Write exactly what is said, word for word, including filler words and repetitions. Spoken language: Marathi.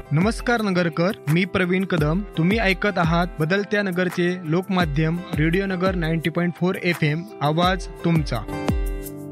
नमस्कार नगरकर, मी प्रवीण कदम. तुम्ही ऐकत आहात बदलत्या नगरचे लोकमाध्यम रेडिओ नगर नव्वद पॉईंट चार एफ एम. आवाज तुमचा.